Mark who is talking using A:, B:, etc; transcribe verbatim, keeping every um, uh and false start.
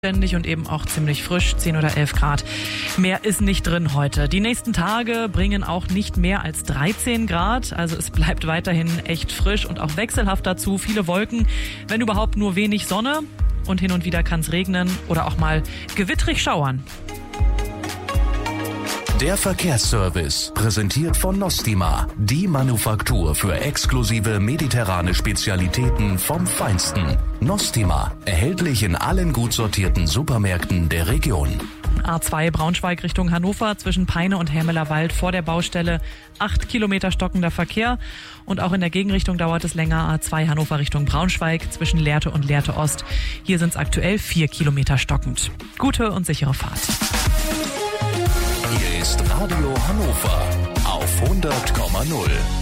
A: Und eben auch ziemlich frisch, zehn oder elf Grad. Mehr ist nicht drin heute. Die nächsten Tage bringen auch nicht mehr als dreizehn Grad. Also es bleibt weiterhin echt frisch und auch wechselhaft dazu. Viele Wolken, wenn überhaupt nur wenig Sonne. Und hin und wieder kann es regnen oder auch mal gewittrig schauern.
B: Der Verkehrsservice, präsentiert von Nostima, die Manufaktur für exklusive mediterrane Spezialitäten vom Feinsten. Nostima, erhältlich in allen gut sortierten Supermärkten der Region.
A: A zwei Braunschweig Richtung Hannover zwischen Peine und Hermelerwald vor der Baustelle. Acht Kilometer stockender Verkehr. Und auch in der Gegenrichtung dauert es länger. A zwei Hannover Richtung Braunschweig zwischen Lehrte und Lehrte Ost. Hier sind es aktuell vier Kilometer stockend. Gute und sichere Fahrt.
B: Hier ist Radio Hannover auf hundert Komma null.